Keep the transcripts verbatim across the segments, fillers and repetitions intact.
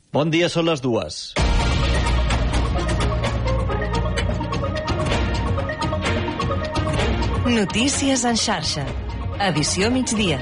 Bon dia, són les dues. Notícies en xarxa. Edició migdia.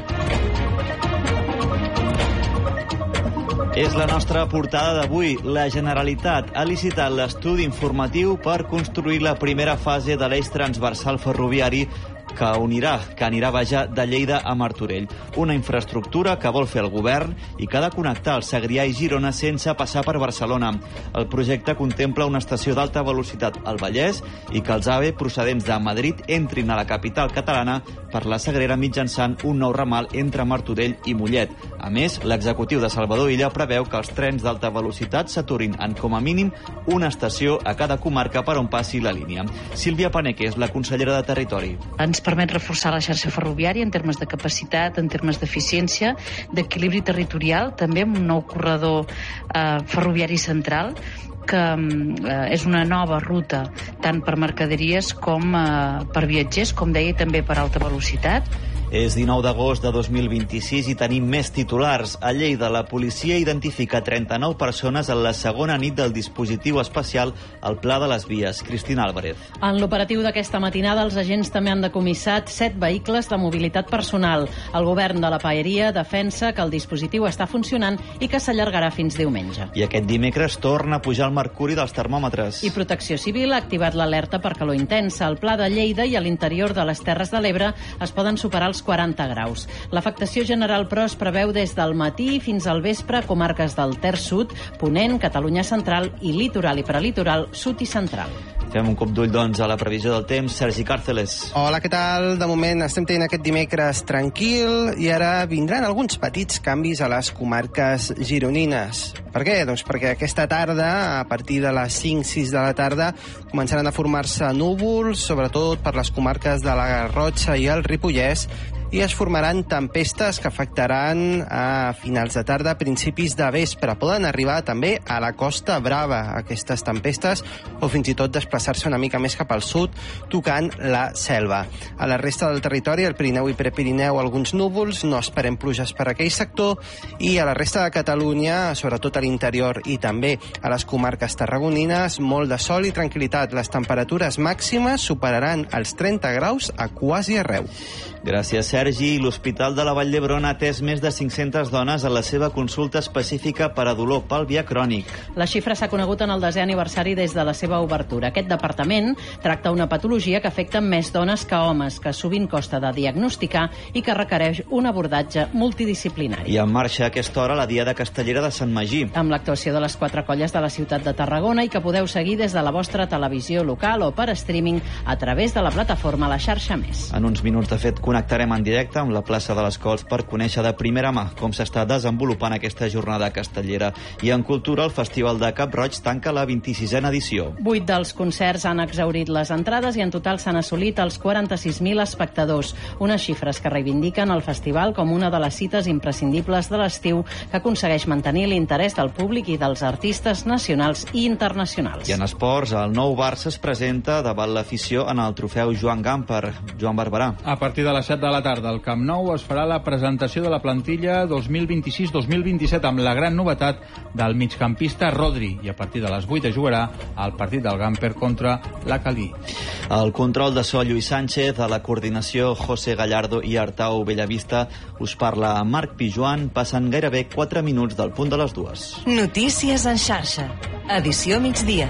És la nostra portada d'avui. La Generalitat ha licitat l'estudi informatiu per construir la primera fase de l'eix transversal ferroviari que unirà, que anirà vaja de Lleida a Martorell. Una infraestructura que vol fer el govern i que ha de connectar el Segrià i Girona sense passar per Barcelona. El projecte contempla una estació d'alta velocitat al Vallès i que els AVE procedents de Madrid entrin a la capital catalana per la Sagrera mitjançant un nou ramal entre Martorell i Mollet. A més, l'executiu de Salvador Illa preveu que els trens d'alta velocitat s'aturin en com a mínim una estació a cada comarca per on passi la línia. Sílvia Paneque és la consellera de Territori. Ens permet reforçar la xarxa ferroviària en termes de capacitat, en termes d'eficiència, d'equilibri territorial, també amb un nou corredor eh, ferroviari central, que eh, és una nova ruta tant per mercaderies com eh, per viatgers, com deia, també per alta velocitat. És dinou d'agost de dos mil vint-i-sis i tenim més titulars. A Lleida, la policia identifica trenta-nou persones en la segona nit del dispositiu especial al Pla de les Vies. Cristina Álvarez. En l'operatiu d'aquesta matinada, els agents també han decomissat set vehicles de mobilitat personal. El govern de la Paeria defensa que el dispositiu està funcionant i que s'allargarà fins diumenge. I aquest dimecres torna a pujar el mercuri dels termòmetres. I Protecció Civil ha activat l'alerta per calor intensa. Al Pla de Lleida i a l'interior de les Terres de l'Ebre es poden superar els quaranta graus. L'afectació general, però, es preveu des del matí fins al vespre a comarques del Ter Sud, Ponent, Catalunya Central i Litoral i Prelitoral Sud i Central. Fem un cop d'ull, doncs, a la previsió del temps. Sergi Càrceles. Hola, què tal? De moment estem tenint aquest dimecres tranquil i ara vindran alguns petits canvis a les comarques gironines. Per què? Doncs perquè aquesta tarda, a partir de les cinc sis de la tarda, començaran a formar-se núvols, sobretot per les comarques de la Garrotxa i el Ripollès, i es formaran tempestes que afectaran a finals de tarda, principis de vespre. Poden arribar també a la Costa Brava, aquestes tempestes, o fins i tot desplaçar-se una mica més cap al sud, tocant la selva. A la resta del territori, al Pirineu i Prepirineu, alguns núvols, no esperem pluges per aquell sector, i a la resta de Catalunya, sobretot a l'interior i també a les comarques tarragonines, molt de sol i tranquil·litat. Les temperatures màximes superaran els trenta graus a quasi arreu. Gràcies, Sergi. L'Hospital de la Vall d'Hebron ha atès més de cinc-centes dones en la seva consulta específica per a dolor pàlvia crònic. La xifra s'ha conegut en el desè aniversari des de la seva obertura. Aquest departament tracta una patologia que afecta més dones que homes, que sovint costa de diagnosticar i que requereix un abordatge multidisciplinari. I en marxa a aquesta hora la Diada Castellera de Sant Magí. Amb l'actuació de les quatre colles de la ciutat de Tarragona i que podeu seguir des de la vostra televisió local o per streaming a través de la plataforma La Xarxa Més. En uns minuts, de fet, connectarem en directe amb la plaça de les Cols per conèixer de primera mà com s'està desenvolupant aquesta jornada castellera. I en cultura, el Festival de Cap-roig tanca la vint-i-sisena edició. Vuit dels concerts han exhaurit les entrades i en total s'han assolit els quaranta-sis mil espectadors, unes xifres que reivindiquen el festival com una de les cites imprescindibles de l'estiu que aconsegueix mantenir l'interès del públic i dels artistes nacionals i internacionals. I en esports, el nou Barça es presenta davant l'afició en el trofeu Joan Gamper. Joan Barberà. A partir de les set de la tarda al Camp Nou es farà la presentació de la plantilla dos mil vint-i-sis dos mil vint-i-set amb la gran novetat del migcampista Rodri, i a partir de les vuit es jugarà el partit del Gamper contra la Calí. El control de so Lluís Sánchez, a la coordinació José Gallardo i Artau Bellavista. Us parla Marc Pijuan. Passen gairebé quatre minuts del punt de les dues. Notícies en xarxa. Edició migdia.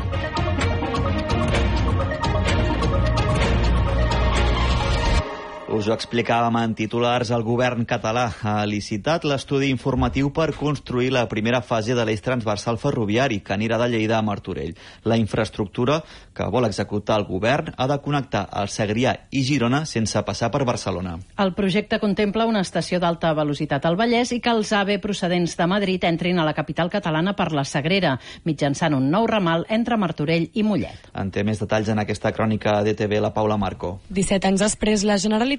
Us ho explicàvem en titulars. El govern català ha licitat l'estudi informatiu per construir la primera fase de l'eix transversal ferroviari que anirà de Lleida a Martorell. La infraestructura que vol executar el govern ha de connectar el Segrià i Girona sense passar per Barcelona. El projecte contempla una estació d'alta velocitat al Vallès i que els AVE procedents de Madrid entrin a la capital catalana per la Sagrera, mitjançant un nou ramal entre Martorell i Mollet. En té més detalls en aquesta crònica de T V la Paula Marco. disset anys després, la Generalitat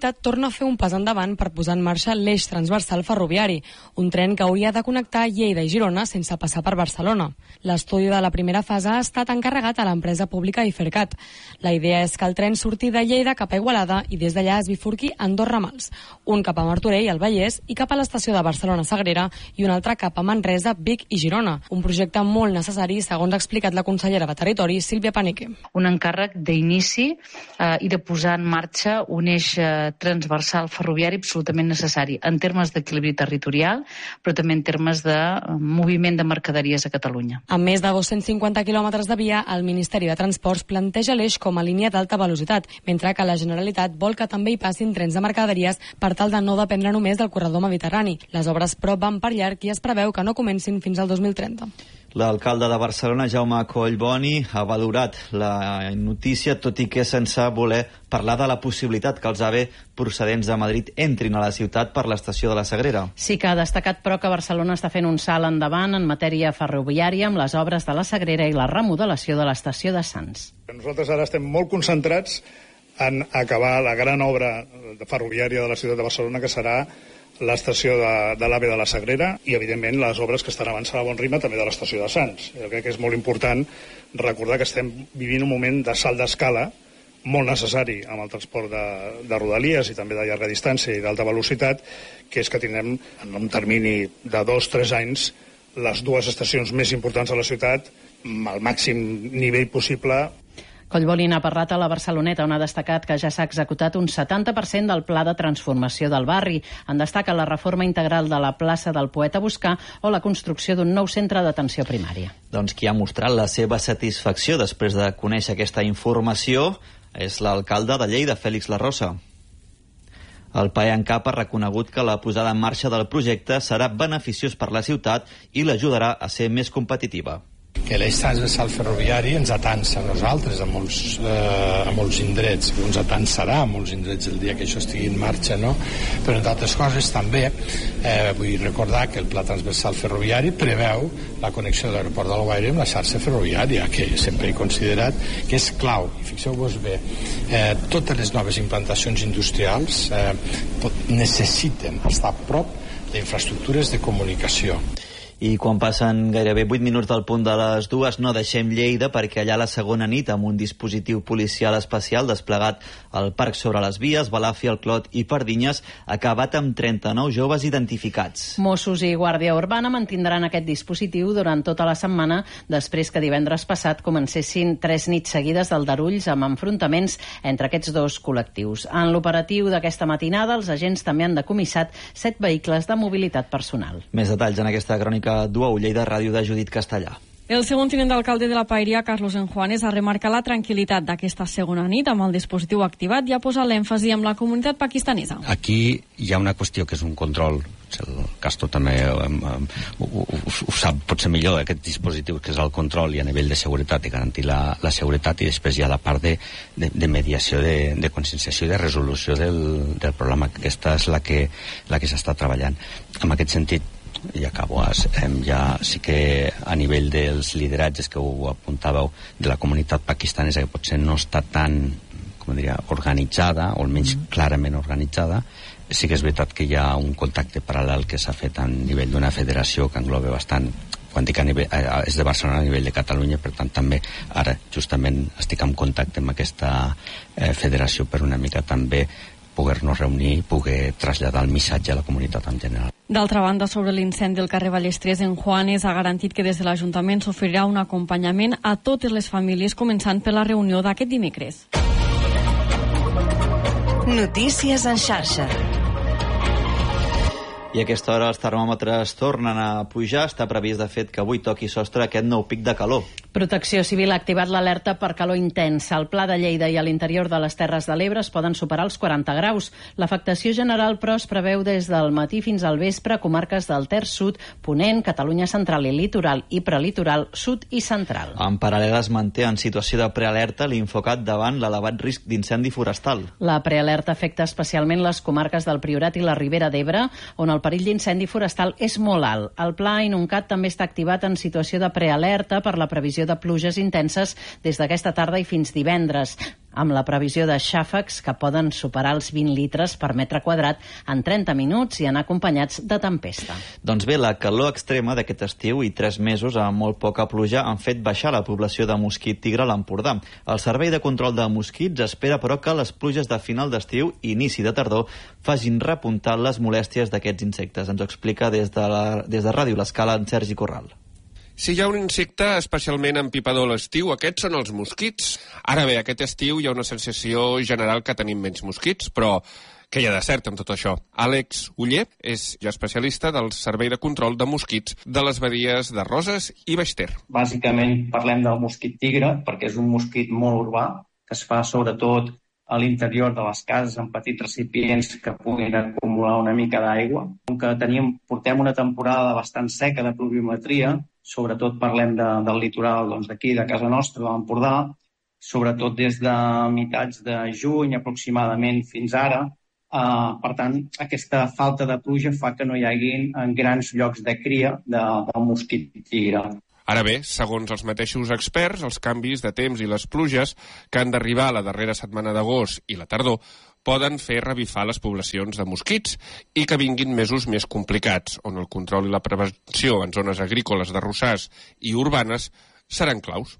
Generalitat torna a fer un pas endavant per posar en marxa l'eix transversal ferroviari, un tren que hauria de connectar Lleida i Girona sense passar per Barcelona. L'estudi de la primera fase ha estat encarregat a l'empresa pública Ifercat. La idea és que el tren surti de Lleida cap a Igualada i des d'allà es bifurqui en dos ramals, un cap a Martorell, al Vallès, i cap a l'estació de Barcelona-Sagrera i un altre cap a Manresa, Vic i Girona. Un projecte molt necessari, segons ha explicat la consellera de Territori, Sílvia Panique. Un encàrrec d'inici eh, i de posar en marxa un eix eh, transversal ferroviari absolutament necessari en termes d'equilibri territorial, però també en termes de eh, moviment de mercaderies a Catalunya. Amb més de dos-cents cinquanta quilòmetres de via, el Ministeri de Transports planteja l'eix com a línia d'alta velocitat, mentre que la Generalitat vol que també hi passin trens de mercaderies per tal de no dependre només del corredor mediterrani. Les obres, però, van per llarg i es preveu que no comencin fins al dos mil trenta. L'alcalde de Barcelona, Jaume Collboni, ha valorat la notícia, tot i que sense voler parlar de la possibilitat que els AVE procedents de Madrid entrin a la ciutat per l'estació de la Sagrera. Sí que ha destacat, però, que Barcelona està fent un salt endavant en matèria ferroviària amb les obres de la Sagrera i la remodelació de l'estació de Sants. Nosaltres ara estem molt concentrats en acabar la gran obra ferroviària de la ciutat de Barcelona, que serà l'estació de, de l'AVE de la Sagrera i, evidentment, les obres que estan avançant a bon ritme també de l'estació de Sants. Jo crec que és molt important recordar que estem vivint un moment de salt d'escala molt necessari amb el transport de, de rodalies i també de llarga distància i d'alta velocitat, que és que tindrem en un termini de dos o tres anys les dues estacions més importants de la ciutat al màxim nivell possible. Collboni n'ha parlat a la Barceloneta, on ha destacat que ja s'ha executat un setanta per cent del pla de transformació del barri. En destaca la reforma integral de la plaça del Poeta Boscà o la construcció d'un nou centre d'atenció primària. Doncs qui ha mostrat la seva satisfacció després de conèixer aquesta informació és l'alcalde de Lleida, Fèlix Larrosa. El P A E en Cap ha reconegut que la posada en marxa del projecte serà beneficiós per la ciutat i l'ajudarà a ser més competitiva. Que l'eix transversal ferroviari ens atansa a nosaltres, a molts, eh, a molts indrets, ens atansarà a molts indrets el dia que això estigui en marxa, no? Però, entre altres coses, també eh, vull recordar que el pla transversal ferroviari preveu la connexió de l'aeroport d'Alguaire amb la xarxa ferroviària, que sempre he considerat que és clau. I fixeu-vos bé, eh, totes les noves implantacions industrials eh, necessiten estar a prop d'infraestructures de comunicació. I quan passen gairebé vuit minuts del punt de les dues no deixem Lleida, perquè allà la segona nit amb un dispositiu policial especial desplegat al parc sobre les vies, Balàfia, el Clot i Pardinyes, ha acabat amb trenta-nou joves identificats. Mossos i Guàrdia Urbana mantindran aquest dispositiu durant tota la setmana després que divendres passat comencessin tres nits seguides d'aldarulls amb enfrontaments entre aquests dos col·lectius. En l'operatiu d'aquesta matinada, els agents també han decomissat set vehicles de mobilitat personal. Més detalls en aquesta crònica d'U A U Lleida Ràdio de Judit Castellà. El segon tinent d'alcalde de la Paeria, Carlos Enjuanes, ha remarcat la tranquil·litat d'aquesta segona nit amb el dispositiu activat i ha posat l'èmfasi amb la comunitat pakistanesa. Aquí hi ha una qüestió que és un control, el Castro també um, um, ho, ho, ho sap potser millor, aquest dispositiu, que és el control i a nivell de seguretat i garantir la, la seguretat, i després hi ha la part de, de, de mediació, de, de conscienciació i de resolució del, del problema. Aquesta és la que, la que s'està treballant. En aquest sentit, i acabo, ja sí que a nivell dels lideratges que ho apuntàveu de la comunitat pakistanesa, que potser no està tan, com diria, organitzada, o almenys clarament organitzada, sí que és veritat que hi ha un contacte paral·lel que s'ha fet a nivell d'una federació que engloba bastant, quan dic a nivell, eh, és de Barcelona a nivell de Catalunya, per tant també ara justament estic en contacte amb aquesta eh, federació per una mica també poder-nos reunir i poder traslladar el missatge a la comunitat en general. D'altra banda, sobre l'incendi al carrer Ballestres, Enjuanes ha garantit que des de l'Ajuntament s'oferirà un acompanyament a totes les famílies, començant per la reunió d'aquest dimecres. Notícies en xarxa. I a aquesta hora els termòmetres tornen a pujar. Està previst, de fet, que avui toqui sostre aquest nou pic de calor. Protecció Civil ha activat l'alerta per calor intensa. Al Pla de Lleida i a l'interior de les Terres de l'Ebre es poden superar els quaranta graus. L'afectació general, però, es preveu des del matí fins al vespre a comarques del Ter Sud, Ponent, Catalunya Central i Litoral i Prelitoral Sud i Central. En paral·lel es manté en situació de prealerta l'Infocat davant l'elevat risc d'incendi forestal. La prealerta afecta especialment les comarques del Priorat i la Ribera d'Ebre, on el perill d'incendi forestal és molt alt. El Pla Inuncat també està activat en situació de prealerta per la previsió de pluges intenses des d'aquesta tarda i fins divendres. amb la previsió de xàfecs que poden superar els vint litres per metre quadrat en trenta minuts i anar acompanyats de tempesta. Doncs bé, la calor extrema d'aquest estiu i tres mesos amb molt poca pluja han fet baixar la població de mosquit tigre a l'Empordà. El Servei de Control de Mosquits espera, però, que les pluges de final d'estiu i inici de tardor facin repuntar les molèsties d'aquests insectes. Ens ho explica des de, la, des de Ràdio L'Escala en Sergi Corral. Si hi ha un insecte especialment empipador a l'estiu, aquests són els mosquits. Ara bé, aquest estiu hi ha una sensació general que tenim menys mosquits, però què hi ha de cert amb tot això? Àlex Uller és ja especialista del Servei de Control de Mosquits de les badies de Roses i Baix Ter. Bàsicament parlem del mosquit tigre perquè és un mosquit molt urbà que es fa sobretot a l'interior de les cases en petits recipients que puguin acumular una mica d'aigua. Com que teníem, portem una temporada bastant seca de pluviometria, sobretot parlem de, del litoral doncs, d'aquí, de casa nostra, de l'Empordà, sobretot des de mitats de juny aproximadament fins ara. Uh, per tant, aquesta falta de pluja fa que no hi hagi grans llocs de cria de, del mosquit tigre. Ara bé, segons els mateixos experts, els canvis de temps i les pluges que han d'arribar la darrera setmana d'agost i la tardor poden fer revifar les poblacions de mosquits i que vinguin mesos més complicats, on el control i la prevenció en zones agrícoles, d'arrossars i urbanes seran claus.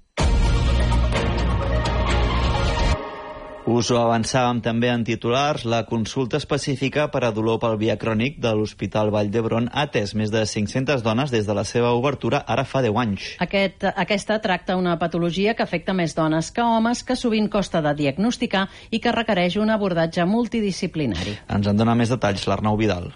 Us ho avançàvem també en titulars. La consulta específica per a dolor pelvià crònic de l'Hospital Vall d'Hebron ha atès més de cinc-centes dones des de la seva obertura ara fa deu anys. Aquest, aquesta tracta una patologia que afecta més dones que homes, que sovint costa de diagnosticar i que requereix un abordatge multidisciplinari. Ens en dona més detalls l'Arnau Vidal.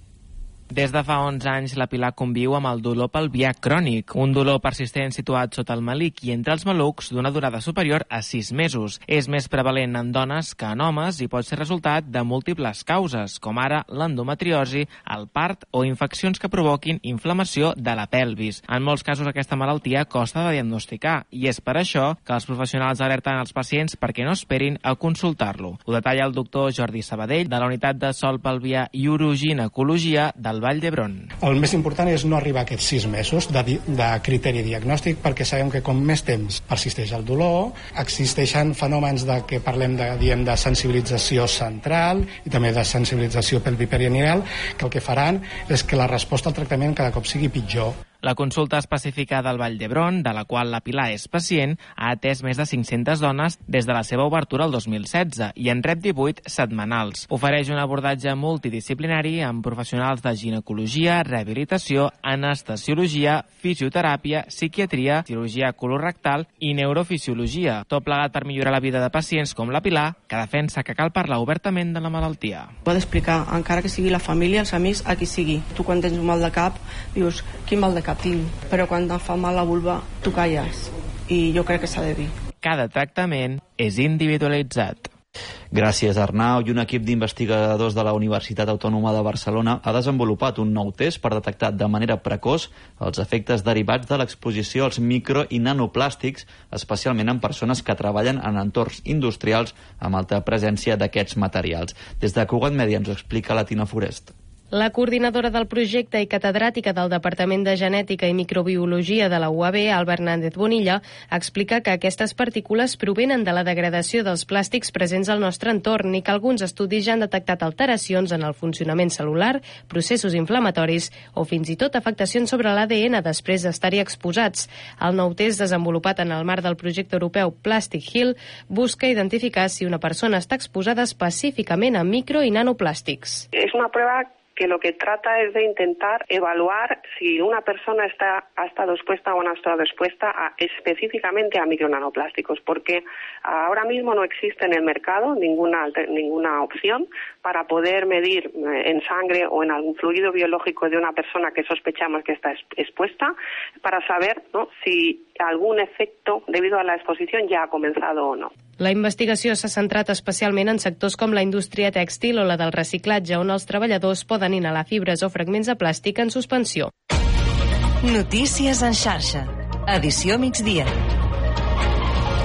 Des de fa onze anys, la Pilar conviu amb el dolor pelvià crònic, un dolor persistent situat sota el melic i entre els malucs d'una durada superior a sis mesos. És més prevalent en dones que en homes i pot ser resultat de múltiples causes, com ara l'endometriosi, el part o infeccions que provoquin inflamació de la pelvis. En molts casos aquesta malaltia costa de diagnosticar i és per això que els professionals alerten els pacients perquè no esperin a consultar-lo. Ho detalla el doctor Jordi Sabadell, de la unitat de sol pelvià i uroginecologia del Vall d'Hebron. El més important és no arribar a aquests sis mesos de, de criteri diagnòstic, perquè sabem que com més temps persisteix el dolor, existeixen fenòmens de que parlem de, diem, de sensibilització central i també de sensibilització pelviperineal, que el que faran és que la resposta al tractament cada cop sigui pitjor. La consulta específica del Vall d'Hebron, de la qual la Pilar és pacient, ha atès més de cinc-centes dones des de la seva obertura el dos mil setze i en rep divuit setmanals. Ofereix un abordatge multidisciplinari amb professionals de ginecologia, rehabilitació, anestesiologia, fisioteràpia, psiquiatria, cirurgia colorectal i neurofisiologia. Tot plegat per millorar la vida de pacients com la Pilar, que defensa que cal parlar obertament de la malaltia. Pot explicar, encara que sigui la família, els amics, a qui sigui. Tu quan tens un mal de cap, dius, quin mal de cap tinc, però quan et fa mal la vulva tu calles i jo crec que s'ha de dir. Cada tractament és individualitzat. Gràcies, Arnau. I un equip d'investigadors de la Universitat Autònoma de Barcelona ha desenvolupat un nou test per detectar de manera precoç els efectes derivats de l'exposició als micro- i nanoplàstics, especialment en persones que treballen en entorns industrials amb alta presència d'aquests materials. Des de Cugat Media ens ho explica la Tina Forest. La coordinadora del projecte i catedràtica del Departament de Genètica i Microbiologia de la U A B, Alba Hernández Bonilla, explica que aquestes partícules provenen de la degradació dels plàstics presents al nostre entorn i que alguns estudis ja han detectat alteracions en el funcionament celular, processos inflamatoris o fins i tot afectacions sobre l'A D N després d'estar-hi exposats. El nou test desenvolupat en el marc del projecte europeu Plastic Hill busca identificar si una persona està exposada específicament a micro- i nanoplàstics. És una prova que lo que trata es de intentar evaluar si una persona está, ha estado expuesta o no ha estado expuesta a, específicamente a micronanoplásticos, porque ahora mismo no existe en el mercado ninguna, ninguna opción para poder medir en sangre o en algún fluido biológico de una persona que sospechamos que está expuesta, para saber, ¿no?, si algún efecto debido a la exposición ya ha comenzado o no. La investigació s'ha centrat especialment en sectors com la indústria tèxtil o la del reciclatge, on els treballadors poden inhalar fibres o fragments de plàstic en suspensió. Notícies en xarxa. Edició migdia.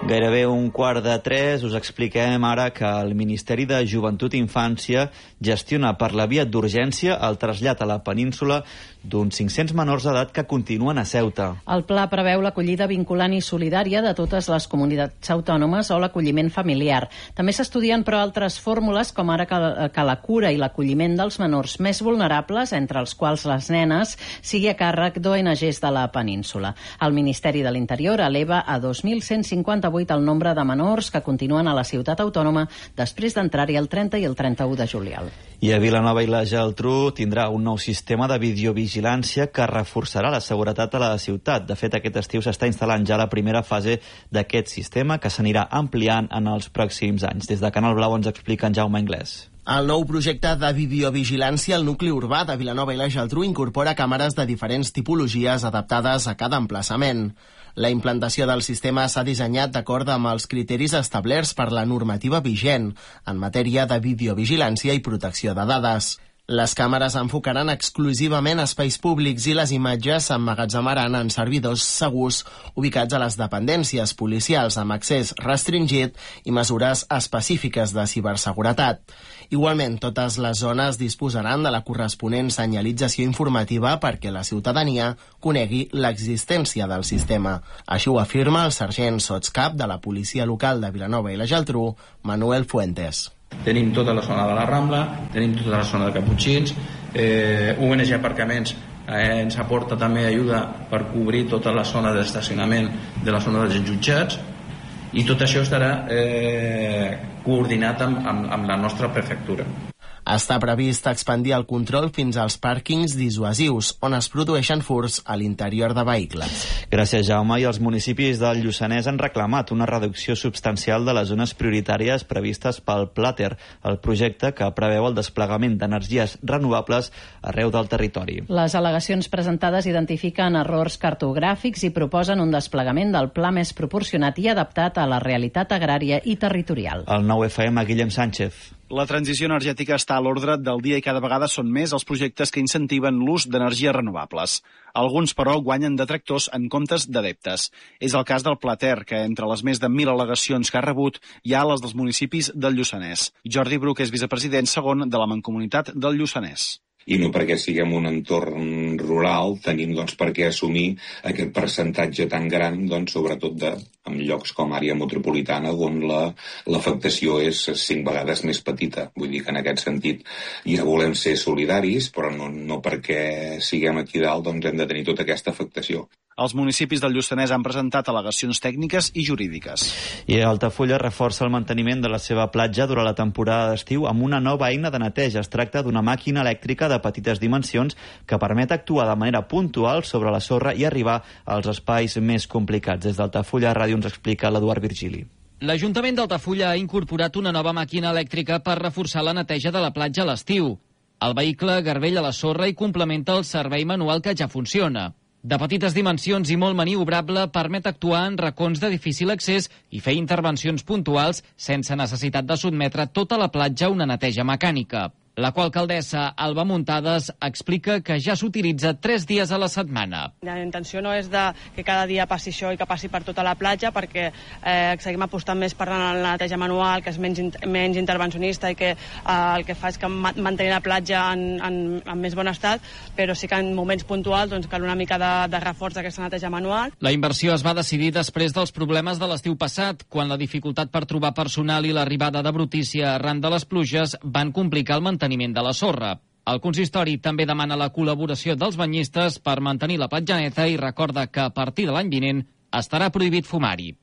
Gairebé un quart de tres us expliquem ara que el Ministeri de Joventut i Infància gestiona per la via d'urgència el trasllat a la península d'uns cinc-cents menors d'edat que continuen a Ceuta. El pla preveu l'acollida vinculant i solidària de totes les comunitats autònomes o l'acolliment familiar. També s'estudien, però, altres fórmules, com ara que, que la cura i l'acolliment dels menors més vulnerables, entre els quals les nenes, sigui a càrrec d'O N Ges de la península. El Ministeri de l'Interior eleva a dos mil cent cinquanta-vuit el nombre de menors que continuen a la ciutat autònoma després d'entrar-hi el trenta i el trenta-u de juliol. I a Vilanova i la Geltrú tindrà un nou sistema de videovigilància que reforçarà la seguretat a la ciutat. De fet, aquest estiu s'està instal·lant ja la primera fase d'aquest sistema, que s'anirà ampliant en els pròxims anys. Des de Canal Blau ens explica en Jaume Anglès. El nou projecte de videovigilància al nucli urbà de Vilanova i la Geltrú incorpora càmeres de diferents tipologies adaptades a cada emplaçament. La implantació del sistema s'ha dissenyat d'acord amb els criteris establerts per la normativa vigent en matèria de videovigilància i protecció de dades. Les càmeres enfocaran exclusivament espais públics i les imatges s'emmagatzemaran en servidors segurs ubicats a les dependències policials amb accés restringit i mesures específiques de ciberseguretat. Igualment, totes les zones disposaran de la corresponent senyalització informativa perquè la ciutadania conegui l'existència del sistema. Així ho afirma el sergent sotscap de la policia local de Vilanova i la Geltrú, Manuel Fuentes. Tenim tota la zona de la Rambla, tenim tota la zona de Caputxins, eh, U N G Aparcaments eh, ens aporta també ajuda per cobrir tota la zona d'estacionament de la zona dels jutjats, i tot això estarà eh, coordinat amb, amb, amb la nostra prefectura. Està previst expandir el control fins als pàrquings dissuasius, on es produeixen furts a l'interior de vehicles. Gràcies, Jaume. I els municipis del Lluçanès han reclamat una reducció substancial de les zones prioritàries previstes pel Plater, el projecte que preveu el desplegament d'energies renovables arreu del territori. Les al·legacions presentades identifiquen errors cartogràfics i proposen un desplegament del pla més proporcionat i adaptat a la realitat agrària i territorial. El nou F M, Guillem Sánchez. La transició energètica està a l'ordre del dia i cada vegada són més els projectes que incentiven l'ús d'energies renovables. Alguns, però, guanyen detractors en comptes d'adeptes. És el cas del Plater, que entre les més de mil al·legacions que ha rebut hi ha les dels municipis del Lluçanès. Jordi Bruc és vicepresident segon de la Mancomunitat del Lluçanès. I no perquè siguem un entorn rural tenim doncs, per què assumir aquest percentatge tan gran, doncs, sobretot de, en llocs com àrea metropolitana on l'afectació la, és cinc vegades més petita. Vull dir que en aquest sentit ja volem ser solidaris, però no, no perquè siguem aquí dalt doncs, hem de tenir tota aquesta afectació. Els municipis del Lluçanès han presentat al·legacions tècniques i jurídiques. I Altafulla reforça el manteniment de la seva platja durant la temporada d'estiu amb una nova eina de neteja. Es tracta d'una màquina elèctrica de petites dimensions que permet actuar de manera puntual sobre la sorra i arribar als espais més complicats. Des d'Altafulla Ràdio ens explica l'Eduard Virgili. L'Ajuntament d'Altafulla ha incorporat una nova màquina elèctrica per reforçar la neteja de la platja a l'estiu. El vehicle garbella la sorra i complementa el servei manual que ja funciona. De petites dimensions i molt maniobrable, permet actuar en racons de difícil accés i fer intervencions puntuals sense necessitat de sotmetre tota la platja a una neteja mecànica. La qual alcaldessa Alba Muntades explica que ja s'utilitza tres dies a la setmana. La intenció no és de que cada dia passi això i que passi per tota la platja, perquè eh, seguim apostant més per la neteja manual, que és menys, menys intervencionista i que eh, el que fa és que mantenir la platja en, en, en més bon estat, però sí que en moments puntuals doncs, cal una mica de, de reforç d'aquesta neteja manual. La inversió es va decidir després dels problemes de l'estiu passat, quan la dificultat per trobar personal i l'arribada de brutícia arran de les pluges van complicar el manteniment de la sorra. El consistori també demana la col·laboració dels banyistes per mantenir la platja neta i recorda que a partir de l'any vinent estarà prohibit fumar-hi.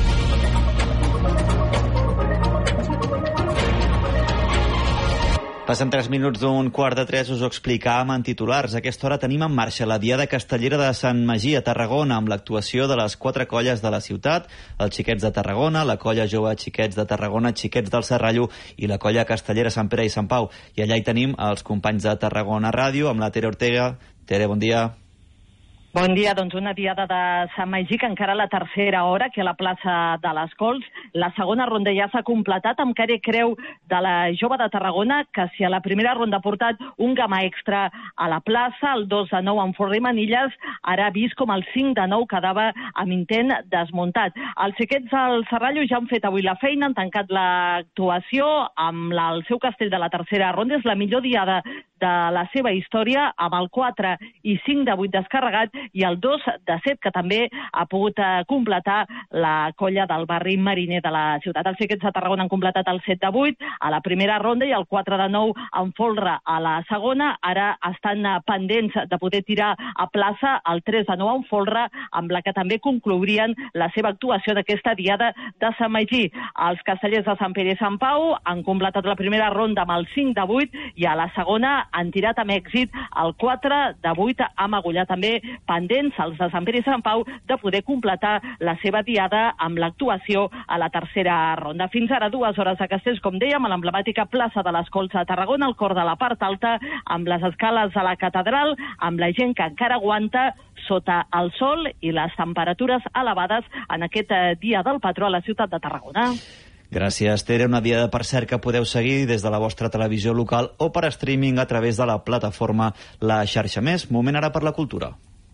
Passen tres minuts d'un quart de tres, us ho explicàvem en titulars. A aquesta hora tenim en marxa la Diada Castellera de Sant Magí a Tarragona, amb l'actuació de les quatre colles de la ciutat, els Xiquets de Tarragona, la colla jove Xiquets de Tarragona, Xiquets del Serrallo i la colla castellera Sant Pere i Sant Pau. I allà hi tenim els companys de Tarragona Ràdio, amb la Tere Ortega. Tere, bon dia. Bon dia, doncs una diada de Sant Magí que encara a la tercera hora, que a la plaça de les Cols. La segona ronda ja s'ha completat amb cara i creu de la Jove de Tarragona, que si a la primera ronda ha portat un gamma extra a la plaça, el dos de nou amb Forrer Manilles, ara ha vist com el cinc de nou quedava amb intent desmuntat. Els xiquets del Serrallo ja han fet avui la feina, han tancat l'actuació amb la, el seu castell de la tercera ronda. És la millor diada de la seva història, amb el quatre i cinc de vuit descarregat i el dos de set, que també ha pogut eh, completar la colla del barri mariner de la ciutat. Els xiquets de Tarragona han completat el set de vuit a la primera ronda i el quatre de nou en folre a la segona. Ara estan eh, pendents de poder tirar a plaça el tres de nou en folre, amb la que també conclourien la seva actuació d'aquesta diada de Sant Magí. Els castellers de Sant Pere i Sant Pau han completat la primera ronda amb el cinc de vuit i a la segona han tirat amb èxit el quatre de vuit, amb Agullà també pendents, els de Sant Pere i Sant Pau, de poder completar la seva diada amb l'actuació a la tercera ronda. Fins ara dues hores de castells, com dèiem, a l'emblemàtica plaça de les Cols de Tarragona, al cor de la part alta, amb les escales de la catedral, amb la gent que encara aguanta sota el sol i les temperatures elevades en aquest dia del patró a la ciutat de Tarragona. Gràcies, Tere. Una diada, per cert, que podeu seguir des de la vostra televisió local o per streaming a través de la plataforma La Xarxa Més. Moment ara per la cultura.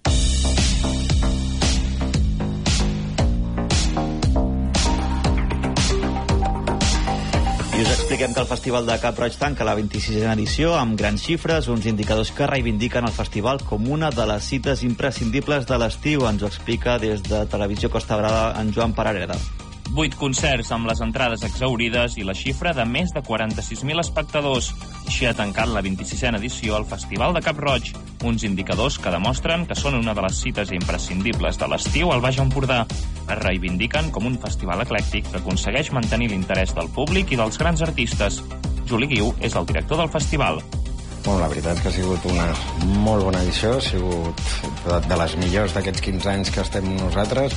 I us expliquem que el Festival de Cap Roig tanca la vint-i-sisena edició amb grans xifres, uns indicadors que reivindiquen el festival com una de les cites imprescindibles de l'estiu. Ens ho explica des de Televisió Costa Brava en Joan Parareda. Vuit concerts amb les entrades exhaurides i la xifra de més de quaranta-sis mil espectadors. Així ha tancat la vint-i-sisena edició al Festival de Cap Roig, uns indicadors que demostren que són una de les cites imprescindibles de l'estiu al Baix Empordà. Es reivindiquen com un festival eclèctic que aconsegueix mantenir l'interès del públic i dels grans artistes. Juli Guiu és el director del festival. Bueno, la veritat és que ha sigut una molt bona edició, ha sigut de les millors d'aquests quinze anys que estem nosaltres.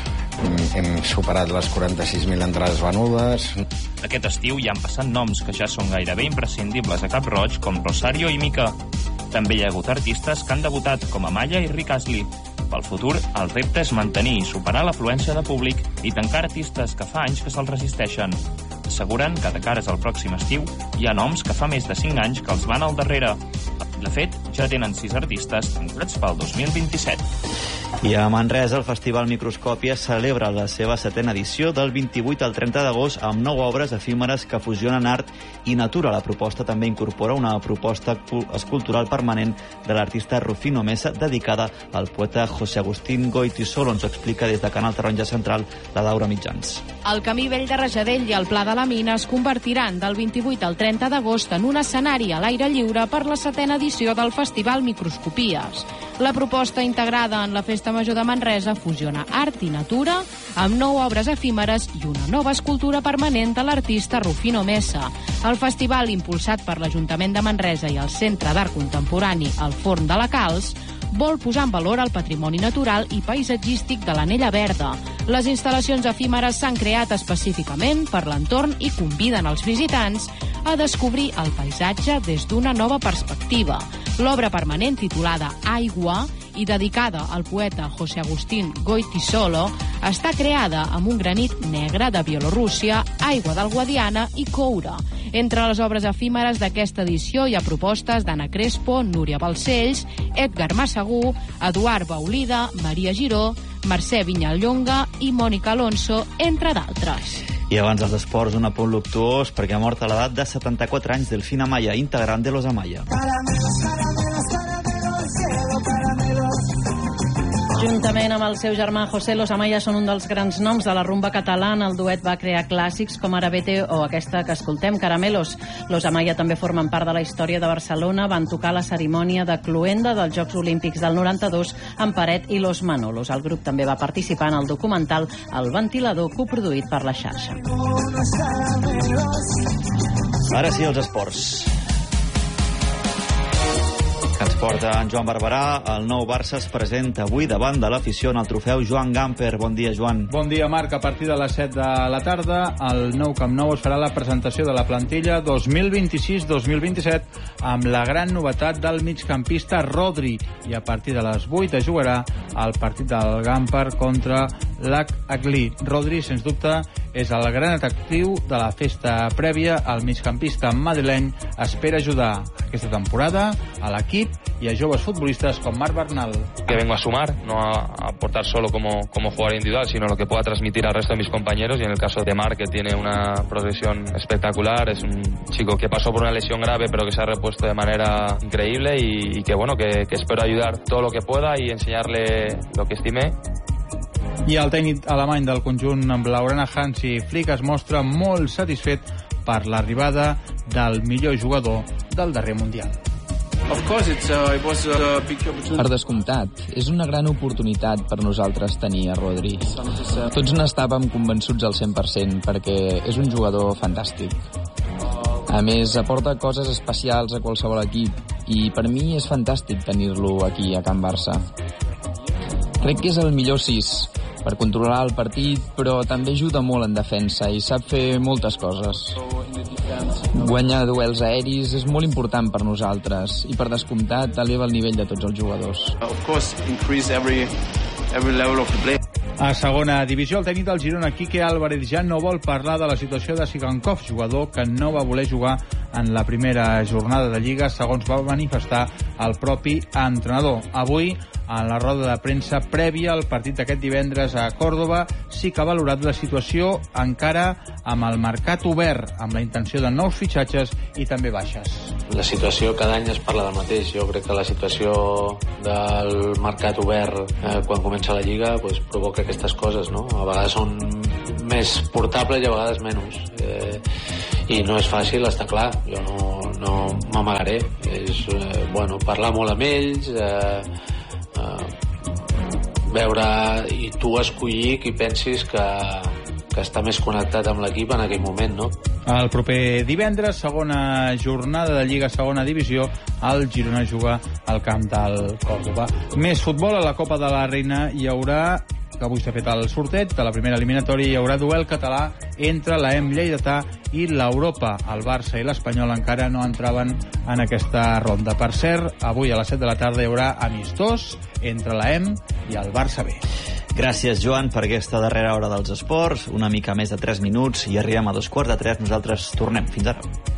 Hem superat les quaranta-sis mil entrades venudes. Aquest estiu hi han passat noms que ja són gairebé imprescindibles a Cap Roig, com Rosario i Mica. També hi ha hagut artistes que han debutat, com Amaya i Rick Astley. Pel futur, el repte és mantenir i superar l'afluència de públic i tancar artistes que fa anys que se'ls resisteixen. Asseguren que de cares al pròxim estiu hi ha noms que fa més de cinc anys que els van al darrere. De fet, ja tenen sis artistes tancats pel dos mil vint-i-set. I a Manresa, el Festival Microscòpia celebra la seva setena edició del vint-i-vuit al trenta d'agost amb nou obres efímeres que fusionen art i natura. La proposta també incorpora una proposta escultural permanent de l'artista Rufino Mesa dedicada al poeta José Agustín Goytisolo. Ens ho explica des de Canal Taronja Central la Laura Mitjans. El Camí Vell de Rajadell i el Pla de la Mina es convertiran del vint-i-vuit al trenta d'agost en un escenari a l'aire lliure per la setena edició del Festival Microscopies. La proposta integrada en la Festa Major de Manresa fusiona art i natura amb nou obres efímeres i una nova escultura permanent de l'artista Rufino Mesa. El festival, impulsat per l'Ajuntament de Manresa i el Centre d'Art Contemporani El Forn de la Calç, vol posar en valor el patrimoni natural i paisatgístic de l'Anella Verda. Les instal·lacions efímeres s'han creat específicament per l'entorn i conviden els visitants a descobrir el paisatge des d'una nova perspectiva. L'obra permanent, titulada Aigua i dedicada al poeta José Agustín Goytisolo, està creada amb un granit negre de Bielorússia, aigua del Guadiana i coure. Entre les obres efímeres d'aquesta edició hi ha propostes d'Anna Crespo, Núria Balcells, Edgar Massagú, Eduard Baulida, Maria Giró, Mercè Vinyallonga i Mònica Alonso, entre d'altres. I abans dels esports, un apunt luctuós perquè ha mort a l'edat de setanta-quatre anys Delfín Amaya, integrant de Los Amaya. Juntament amb el seu germà José, Los Amaya són un dels grans noms de la rumba catalana. El duet va crear clàssics com ara Vete o aquesta que escoltem, Caramelos. Los Amaya també formen part de la història de Barcelona. Van tocar la cerimònia de cloenda dels Jocs Olímpics del noranta-dos amb Paret i Los Manolos. El grup també va participar en el documental El Ventilador, coproduït per la xarxa. Ara sí, els esports. Que ens Porta en Joan Barberà. El nou Barça es presenta avui davant de l'afició en el trofeu Joan Gamper. Bon dia, Joan. Bon dia, Marc. A partir de les set de la tarda, al nou Camp Nou es farà la presentació de la plantilla dos mil vint-i-sis dos mil vint-i-set amb la gran novetat del migcampista Rodri. I a partir de les vuit es jugarà el partit del Gamper contra l'A C Agli. Rodri, sens dubte, és el gran atractiu de la festa prèvia. El migcampista madrileny espera ajudar aquesta temporada a l'equip y a jóvenes futbolistas con Marc Bernal. Que vengo a sumar, no a aportar solo como, como jugador individual, sino lo que pueda transmitir al resto de mis compañeros. Y en el caso de Marc, que tiene una progresión espectacular, es un chico que pasó por una lesión grave pero que se ha repuesto de manera increíble y, y que bueno, que, que espero ayudar todo lo que pueda y enseñarle lo que estime. I el tècnic alemany del conjunt blaugrana Hansi Flick es mostra molt satisfet per l'arribada del millor jugador del darrer Mundial. Per descomptat, és una gran oportunitat per nosaltres tenir a Rodri. Tots n'estàvem convençuts al cent per cent perquè és un jugador fantàstic. A més, aporta coses especials a qualsevol equip i per mi és fantàstic tenir-lo aquí a Can Barça. Crec que és el millor sis per controlar el partit, però també ajuda molt en defensa i sap fer moltes coses. Guanyar duels aeris és molt important per nosaltres i, per descomptat, eleva el nivell de tots els jugadors. A segona divisió, el tècnic del Girona, Quique Álvarez, ja no vol parlar de la situació de Sigankov, jugador que no va voler jugar en la primera jornada de Lliga, segons va manifestar el propi entrenador. Avui, en la roda de premsa prèvia al partit d'aquest divendres a Còrdova, sí que ha valorat la situació encara amb el mercat obert, amb la intenció de nous fitxatges i també baixes. La situació cada any es parla del mateix. Jo crec que la situació del mercat obert eh, quan comença la Lliga pues, provoca aquestes coses, no? A vegades són més portables i a vegades menys. Eh, i no és fàcil, està clar. Jo no, no m'amagaré. És eh, bueno, parlar molt amb ells, eh, veure i tu escollir qui pensis que, que està més connectat amb l'equip en aquell moment, no? El proper divendres, segona jornada de Lliga, segona divisió, el Girona juga al camp del Còrdova. Més futbol a la Copa de la Reina hi haurà, que avui s'ha fet el sorteig de la primera eliminatòria, hi haurà duel català entre l'A E M Lleidatà i l'Europa. El Barça i l'Espanyol encara no entraven en aquesta ronda. Per cert, avui a les set de la tarda hi haurà amistós entre l'A E M i el Barça B. Gràcies, Joan, per aquesta darrera hora dels esports. Una mica més de tres minuts i arribem a dos quarts de tres. Nosaltres tornem. Fins ara.